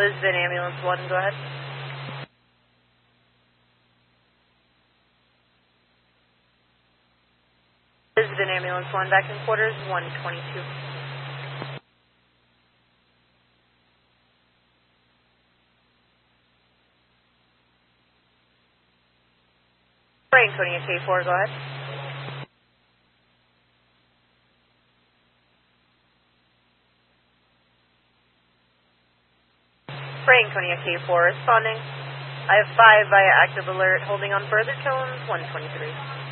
Lisbon Ambulance 1, go ahead. Lisbon Ambulance 1, back in quarters, 122. Franconia K4, go ahead. Franconia K4 responding. I have 5 via active alert, holding on further tones, 123.